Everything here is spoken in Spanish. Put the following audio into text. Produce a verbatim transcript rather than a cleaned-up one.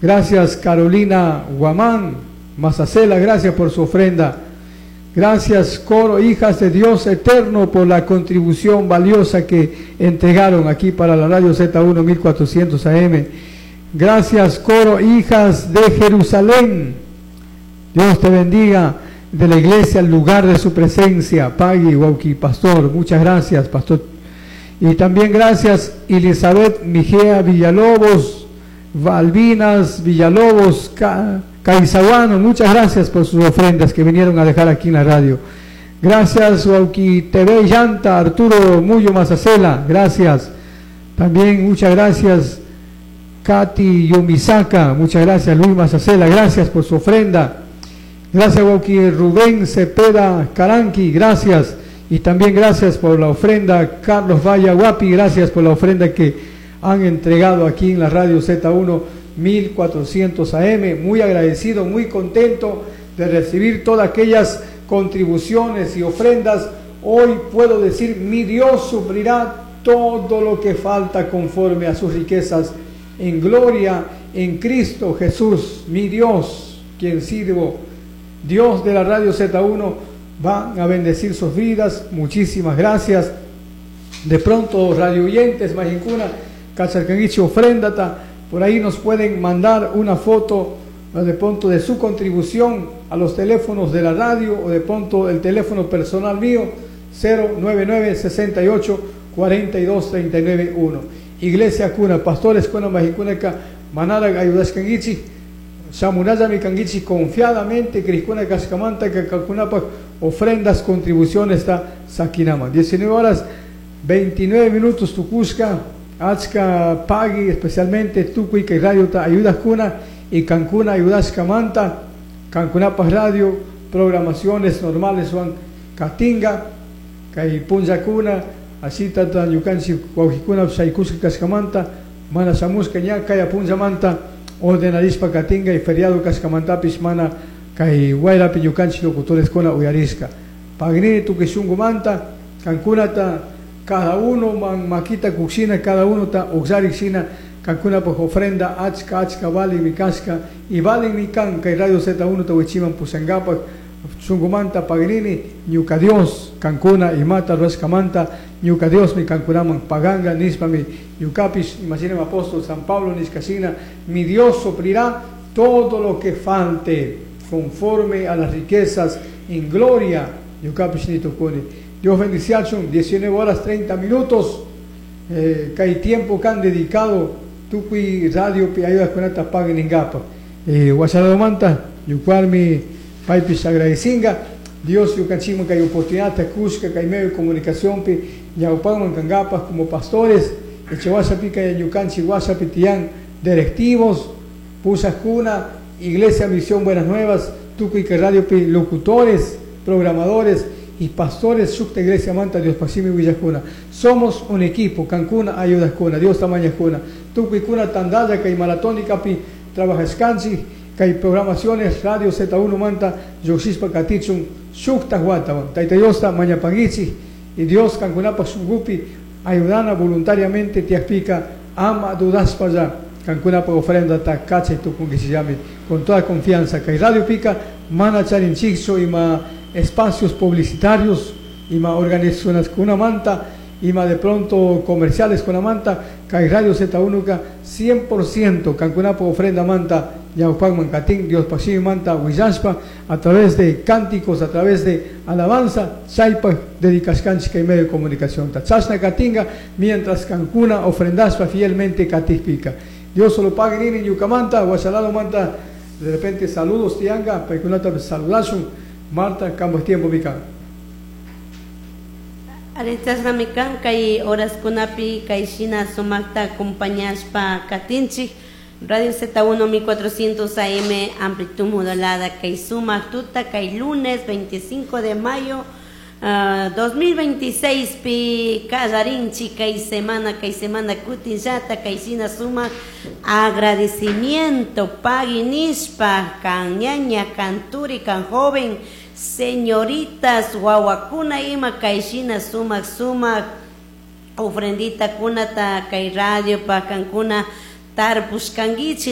Gracias Carolina Guamán Mazacela, gracias por su ofrenda. Gracias coro Hijas de Dios Eterno por la contribución valiosa que entregaron aquí para la radio Z uno mil cuatrocientos A M. Gracias coro Hijas de Jerusalén. Dios te bendiga, de la iglesia, el lugar de su presencia. Pagui Wauki, pastor, muchas gracias, pastor. Y también gracias Elizabeth Mijea Villalobos, Valvinas Villalobos, Caizaguano, muchas gracias por sus ofrendas que vinieron a dejar aquí en la radio. Gracias Wauki T V Llanta, Arturo Muyo Mazacela, gracias. También muchas gracias Katy Yomisaka, muchas gracias Luis Mazacela, gracias por su ofrenda. Gracias Wauki Rubén Cepeda Caranqui, gracias. Y también gracias por la ofrenda Carlos Valla Guapi, gracias por la ofrenda que han entregado aquí en la radio Z uno mil cuatrocientos A M. Muy agradecido, muy contento de recibir todas aquellas contribuciones y ofrendas. Hoy puedo decir, mi Dios suplirá todo lo que falta conforme a sus riquezas en gloria en Cristo Jesús. Mi Dios, quien sirvo, Dios de la radio Z uno, van a bendecir sus vidas. Muchísimas gracias. De pronto, radio oyentes, Majincuna, Cacharcanguichi, ofréndata, por ahí nos pueden mandar una foto de pronto de su contribución a los teléfonos de la radio o de pronto el teléfono personal mío, cero nueve nueve sesenta y ocho cuarenta y dos treinta y nueve uno. Iglesia Cuna, pastores Cuna Majincuna, Manara Ayudascanguichi, Shamunaya Micanguichi, confiadamente, Criscuna Cascamanta, que Calcunapa, ofrendas, contribuciones, está Saquinama. diecinueve horas, veintinueve minutos, Tucusca, Achka Pagui, especialmente Tucuy, que radio ta Ayudas Cuna y Cancuna Ayudas Camanta, Cancunapas Radio, programaciones normales, Juan Catinga, Caipunza Cuna, así tata Yucanchi, Guajicuna, Saicusca Cascamanta, Mana Samusca, Ñaca, Punza Manta, Orden Arispa Catinga y Feriado Cascamanta Pismana Kai Guaira Piñucanchi locutores con Uyarisca. Pagnini Tuquishungu Manta, Cancunata, cada uno man maquita cucina, cada uno ta oxarixina, Cancuna pues ofrenda, achka, achka, vale mi casca, y vale mi can, Kai Radio Z uno ta huichiman pusangapa, Chungumanta, Pagnini, Ñuca Dios, Cancuna y Mata Rascamanta, Ñuca Dios mi Cancuraman, Paganga, Nispa mi Ñucapis, imaginen apóstol San Pablo, Niscasina, mi Dios suplirá todo lo que falte, conforme a las riquezas en gloria, Ñucapis Nitocone. Dios bendición, diecinueve horas treinta minutos, eh, que hay tiempo que han dedicado, Tupi Radio, que ayudas con esta paga en Gapa. Guachado Manta, Yucual mi Paipis agradecinga, Dios yucachimo que hay oportunidad, te cusca, que hay medio de comunicación, pi, Yaupaman Cangapas como pastores, Echewasapi, que hay Yucanchi, Guasapi, Tián, directivos, Pusas Cuna, Iglesia Misión Buenas Nuevas, Tupi que Radio, pi, locutores, programadores y pastores, Sukta Iglesia Manta, Dios Pasimi Villacuna. Somos un equipo, Cancuna ayudas Cuna, Dios Tamaña Cuna, Tupi Cuna Tandaya, que hay Maratónica, pi, trabaja Scansi, que hay programaciones, Radio Z uno Manta, Yoxispa Katichun, Shukta Guataman, Taitayosta, Mañapangichi, y Dios Cancunapa Sungupi, ayudana voluntariamente, te explica, ama dudas para allá, Cancunapa ofrenda, ta cacha y tu con que se llame, con toda confianza, que hay Radio Pica, Mana Charinchixo y ma espacios publicitarios, y ma organizaciones con una manta, y más de pronto comerciales con la manta, que hay Radio Z uno, cien por ciento, Cancunapo ofrenda manta, Yaupac Mancatín, Dios Pasí Manta, Huillaspa, a través de cánticos, a través de alabanza, Chaipa, dedicascanchica y medio de comunicación. Tachasna Catinga, mientras Cancuna ofrendaspa fielmente Catipica. Dios solo pague en Yucamanta, Guasalado Manta, de repente saludos, Tianga, Pecunata saludazun, Marta, Campo Tiempo Mica. Aretas Ramican, Kai Horas Kunapi, Kai Shina Somakta, acompañas pa Katinchi. Radio Z uno mil cuatrocientos A M, amplitud modulada, Kai Suma Tuta, Kai lunes veinticinco de mayo uh, dos mil veintiséis, Pi Casarinchi, Kai semana, Kai semana Cutillata, Kai Sina Suma, agradecimiento, Paguinispa, Can Ñaña, Canturi, Can Joven, señoritas, Guaguacuna, Ima, Kai Shina Suma, Suma, ofrendita Kunata, Kai Radio, Pa Cancuna, Tarpuscanguichi.